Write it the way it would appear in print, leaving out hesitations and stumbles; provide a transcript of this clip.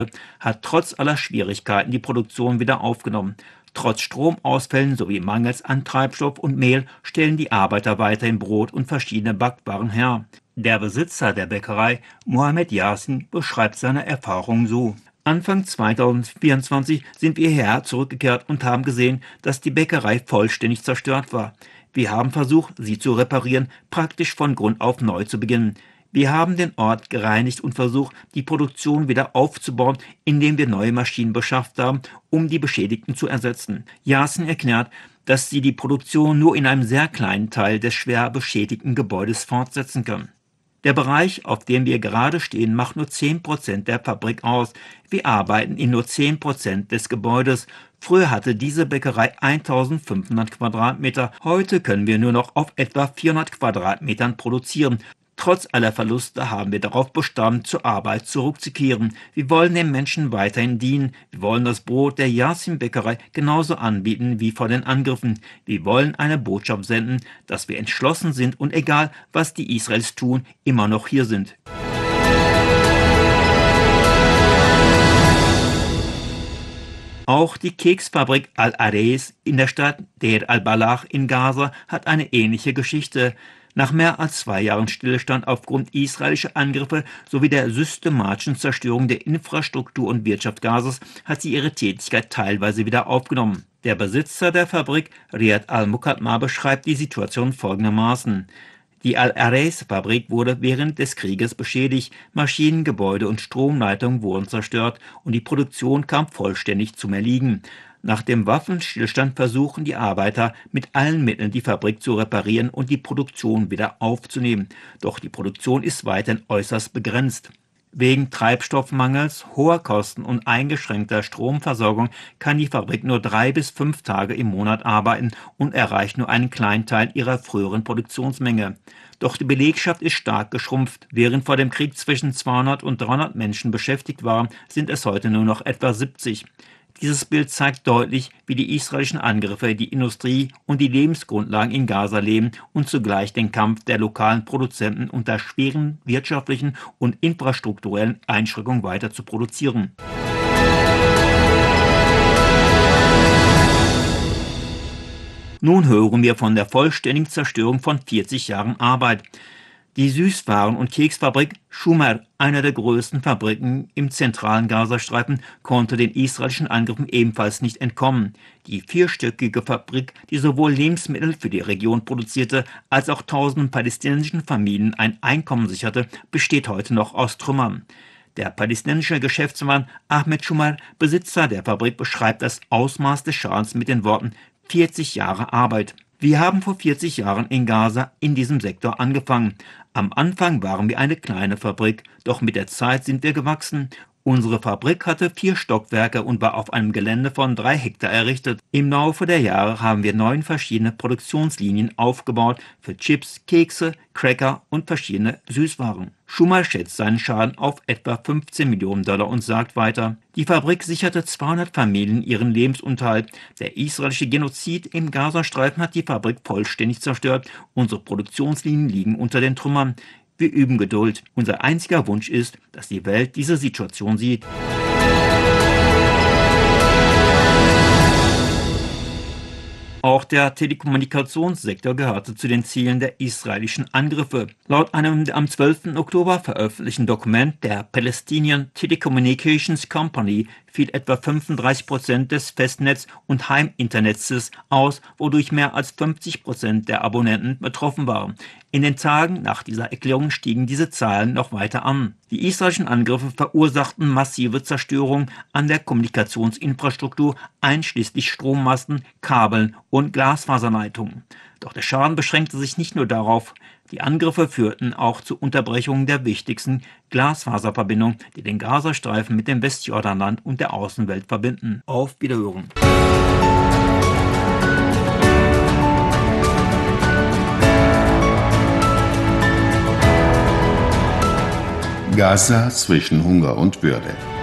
hat trotz aller Schwierigkeiten die Produktion wieder aufgenommen. Trotz Stromausfällen sowie Mangels an Treibstoff und Mehl stellen die Arbeiter weiterhin Brot und verschiedene Backwaren her. Der Besitzer der Bäckerei, Mohamed Yassin, beschreibt seine Erfahrungen so: Anfang 2024 sind wir hierher zurückgekehrt und haben gesehen, dass die Bäckerei vollständig zerstört war. Wir haben versucht, sie zu reparieren, praktisch von Grund auf neu zu beginnen. Wir haben den Ort gereinigt und versucht, die Produktion wieder aufzubauen, indem wir neue Maschinen beschafft haben, um die Beschädigten zu ersetzen. Yassin erklärt, dass sie die Produktion nur in einem sehr kleinen Teil des schwer beschädigten Gebäudes fortsetzen können. Der Bereich, auf dem wir gerade stehen, macht nur 10% der Fabrik aus. Wir arbeiten in nur 10% des Gebäudes. Früher hatte diese Bäckerei 1500 Quadratmeter. Heute können wir nur noch auf etwa 400 Quadratmetern produzieren. Trotz aller Verluste haben wir darauf bestanden, zur Arbeit zurückzukehren. Wir wollen den Menschen weiterhin dienen. Wir wollen das Brot der Yassin-Bäckerei genauso anbieten wie vor den Angriffen. Wir wollen eine Botschaft senden, dass wir entschlossen sind und egal, was die Israelis tun, immer noch hier sind. Auch die Keksfabrik Al-Areis in der Stadt Deir al-Balach in Gaza hat eine ähnliche Geschichte. Nach mehr als 2 Jahren Stillstand aufgrund israelischer Angriffe sowie der systematischen Zerstörung der Infrastruktur und Wirtschaft Gazas hat sie ihre Tätigkeit teilweise wieder aufgenommen. Der Besitzer der Fabrik, Riyad al-Muqaddam, beschreibt die Situation folgendermaßen: Die Al-Areis-Fabrik wurde während des Krieges beschädigt, Maschinen, Gebäude und Stromleitungen wurden zerstört und die Produktion kam vollständig zum Erliegen. Nach dem Waffenstillstand versuchen die Arbeiter mit allen Mitteln die Fabrik zu reparieren und die Produktion wieder aufzunehmen. Doch die Produktion ist weiterhin äußerst begrenzt. Wegen Treibstoffmangels, hoher Kosten und eingeschränkter Stromversorgung kann die Fabrik nur 3 bis 5 Tage im Monat arbeiten und erreicht nur einen kleinen Teil ihrer früheren Produktionsmenge. Doch die Belegschaft ist stark geschrumpft. Während vor dem Krieg zwischen 200 und 300 Menschen beschäftigt waren, sind es heute nur noch etwa 70. Dieses Bild zeigt deutlich, wie die israelischen Angriffe die Industrie und die Lebensgrundlagen in Gaza lähmen und zugleich den Kampf der lokalen Produzenten unter schweren wirtschaftlichen und infrastrukturellen Einschränkungen weiter zu produzieren. Nun hören wir von der vollständigen Zerstörung von 40 Jahren Arbeit. Die Süßwaren- und Keksfabrik Shumer, einer der größten Fabriken im zentralen Gazastreifen, konnte den israelischen Angriffen ebenfalls nicht entkommen. Die 4-stöckige Fabrik, die sowohl Lebensmittel für die Region produzierte, als auch tausenden palästinensischen Familien ein Einkommen sicherte, besteht heute noch aus Trümmern. Der palästinensische Geschäftsmann Ahmed Shumer, Besitzer der Fabrik, beschreibt das Ausmaß des Schadens mit den Worten: 40 Jahre Arbeit. Wir haben vor 40 Jahren in Gaza in diesem Sektor angefangen. Am Anfang waren wir eine kleine Fabrik, doch mit der Zeit sind wir gewachsen. Unsere Fabrik hatte 4 Stockwerke und war auf einem Gelände von 3 Hektar errichtet. Im Laufe der Jahre haben wir 9 verschiedene Produktionslinien aufgebaut für Chips, Kekse, Cracker und verschiedene Süßwaren. Shumer schätzt seinen Schaden auf etwa 15 Millionen Dollar und sagt weiter: Die Fabrik sicherte 200 Familien ihren Lebensunterhalt. Der israelische Genozid im Gazastreifen hat die Fabrik vollständig zerstört. Unsere Produktionslinien liegen unter den Trümmern. Wir üben Geduld. Unser einziger Wunsch ist, dass die Welt diese Situation sieht. Auch der Telekommunikationssektor gehörte zu den Zielen der israelischen Angriffe. Laut einem am 12. Oktober veröffentlichten Dokument der Palestinian Telecommunications Company fiel etwa 35% des Festnetz- und Heiminternets aus, wodurch mehr als 50% der Abonnenten betroffen waren. In den Tagen nach dieser Erklärung stiegen diese Zahlen noch weiter an. Die israelischen Angriffe verursachten massive Zerstörung an der Kommunikationsinfrastruktur, einschließlich Strommasten, Kabeln und Glasfaserleitungen. Doch der Schaden beschränkte sich nicht nur darauf. Die Angriffe führten auch zur Unterbrechung der wichtigsten Glasfaserverbindung, die den Gazastreifen mit dem Westjordanland und der Außenwelt verbinden. Auf Wiederhören. Gaza zwischen Hunger und Würde.